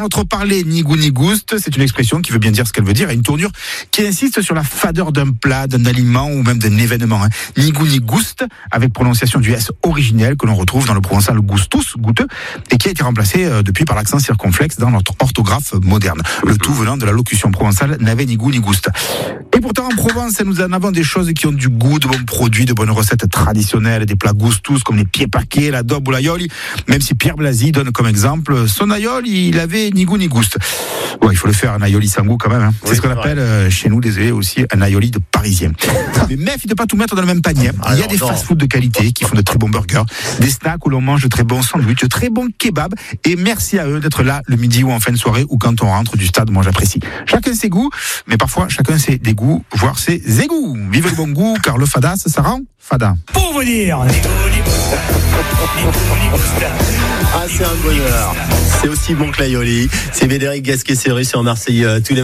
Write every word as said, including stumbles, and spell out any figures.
notre parler Nigou Nigouste, c'est une expression qui veut bien dire ce qu'elle veut dire, et une tournure qui insiste sur la fadeur d'un plat, d'un aliment ou même d'un événement. Hein. Nigou Nigouste, avec prononciation du S originel que l'on retrouve dans le provençal gustus, goûteux, et qui a été remplacé euh, depuis par l'accent circonflexe dans notre orthographe moderne. Le tout venant de la locution provençale n'avait ni goût ni gouste. Et pourtant en Provence, nous en avons des choses qui ont du goût, de bons produits, de bonnes recettes traditionnelles, des plats gustus comme les pieds paquets, la daube ou l'aioli. Même si Pierre Blasi donne comme exemple son aioli, il avait ni goût ni gouste. Ouais, il faut le faire un aioli sans goût quand même. Hein. C'est oui, ce qu'on appelle euh, chez nous, désolé, aussi un aioli de parisien. Mais méfie de pas tout mettre dans le même panier. Il y a Alors, des fast-food de qualité qui font de très bons burgers, des snacks où l'on mange de très bons sandwichs, de très bons kebabs. Et merci à eux d'être là le midi ou en fin de soirée ou quand on rentre du stade. Moi, j'apprécie. Chacun ses goûts, mais parfois chacun ses dégoûts, voire ses égouts. Vive le bon goût, car le fadas, ça rend fada. Pour vous dire. Ah, c'est un bonheur. C'est aussi bon que l'aioli. C'est Médéric Gasquet-Serru sur Marseille euh, tous les